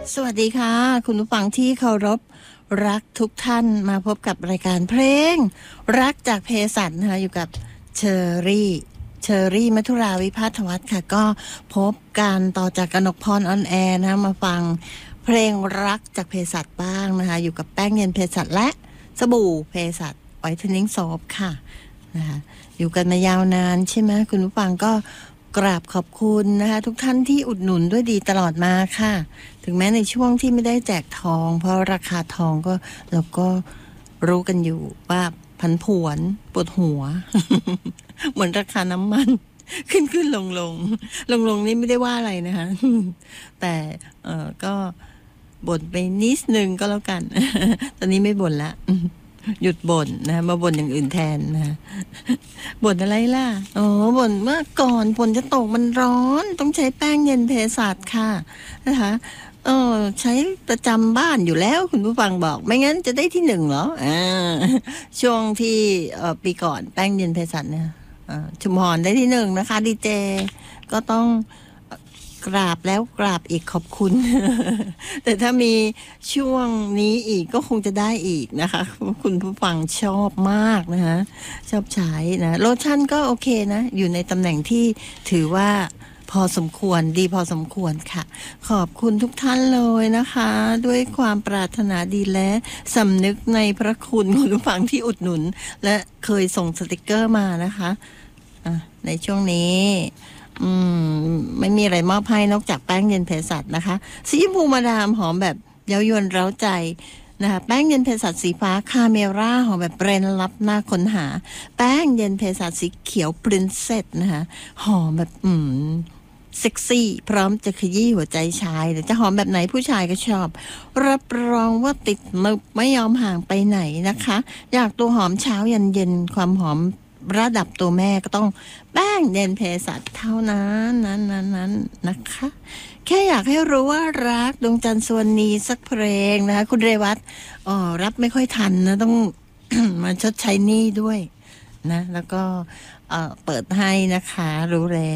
สวัสดีค่ะคุณผู้ฟังที่เคารพรักทุกท่านมาพบกับรายการเพลงรักจากเภสัชนะคะอยู่กับเชอรี่มัทุราวิภาทวัฒน์ค่ะก็พบกันต่อจากกนกพรออนแอร์นะมาฟังเพลงรักจากเภสัชบ้างนะคะอยู่กับแป้งเย็นเภสัชและสบู่เภสัชไวท์เทนนิ่งโซฟค่ะนะคะอยู่กันมายาวนานใช่ไหมคุณผู้ฟังก็กราบขอบคุณนะคะทุกท่านที่อุดหนุนด้วยดีตลอดมาค่ะถึงแม้ในช่วงที่ไม่ได้แจกทองเพราะราคาทองก็เราก็รู้กันอยู่ว่าผันผวนปวดหัว เหมือนราคาน้ำมันขึ้นลงนี่ไม่ได้ว่าอะไรนะคะ แต่ก็บ่นไปนิดนึงก็แล้วกัน ตอนนี้ไม่บ่นละหยุดบ่นนะมาบ่นอย่างอื่นแทนนะบ่นอะไรล่ะบ่นเมื่อก่อนฝนจะตกมันร้อนต้องใช้แป้งเย็นเภสัชค่ะนะคะใช้ประจำบ้านอยู่แล้วคุณผู้ฟังบอกไม่งั้นจะได้ที่หนึ่งเหรอช่วงที่ปีก่อนแป้งเย็นเภสัชเนี่ยชุมพรได้ที่หนึ่งนะคะดีเจก็ต้องกราบแล้วกราบอีกขอบคุณ แต่ถ้ามีช่วงนี้อีกก็คงจะได้อีกนะคะคุณผู้ฟังชอบมากนะคะชอบใช้นะโลชั่นก็โอเคนะอยู่ในตำแหน่งที่ถือว่าพอสมควรดีพอสมควรค่ะขอบคุณทุกท่านเลยนะคะด้วยความปรารถนาดีและสำนึกในพระคุณคุณผู้ฟังที่อุดหนุนและเคยส่งสติกเกอร์มานะคะในช่วงนี้ไม่มีอะไรมอบให้นอกจากแป้งเย็นเภสัชนะคะสีชมพูมาดามหอมแบบเย้ายวนเร้าใจนะคะแป้งเย็นเภสัชสีฟ้าคาเมร่าหอมแบบเบรนลับหน้าค้นหาแป้งเย็นเภสัชสีเขียวปรินเซสนะคะหอมแบบเซ็กซี่พร้อมจะขยี้หัวใจชายแต่จะหอมแบบไหนผู้ชายก็ชอบรับรองว่าติดนึบไม่ยอมห่างไปไหนนะคะอยากตัวหอมเช้ายันเย็นความหอมระดับตัวแม่ก็ต้องแป้งเย็นเภสัชเท่านั้นนั้นนะคะแค่อยากให้รู้ว่ารักดวงจันทร์สวนีสักเพลงนะคะคุณเรวัตรับไม่ค่อยทันนะต้อง มาชดใช้หนี้ด้วยนะแล้วก็เปิดให้นะคะรู้แล้ว